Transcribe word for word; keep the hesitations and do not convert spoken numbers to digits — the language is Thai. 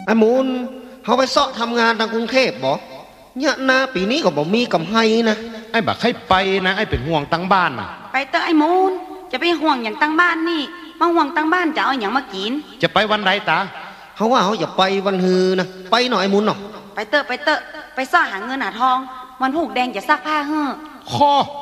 ไอ้มูลเขาไปเสาะทำงานทางกรุงเทพบ่เนี่ยนาปีนี้ก็บ่มีกำไห้นะไอ้บักให้ไปนะไอ้เป็นห่วงตั้งบ้านน่ะไปเตอะไอ้มูลจะไปห่วงอย่างตั้งบ้านนี่มาห่วงตั้งบ้านจะเอาอย่างมากินจะไปวันใดตาเขาว่าเขาอย่าไปวันฮือนะไปหน่อยไอ้มูลเนาะไปเตอะไปเตอะไปซ่อหาเงินหาทองมันผูกแดงจะซักผ้าเฮ้อข้อ